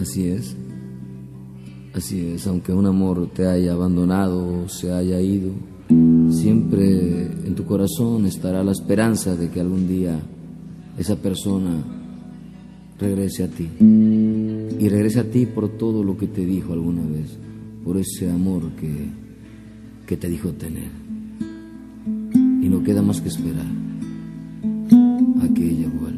Así es. Así es, aunque un amor te haya abandonado o se haya ido, siempre en tu corazón estará la esperanza de que algún día esa persona regrese a ti. Y regrese a ti por todo lo que te dijo alguna vez, por ese amor que te dijo tener. Y no queda más que esperar a que ella vuelva.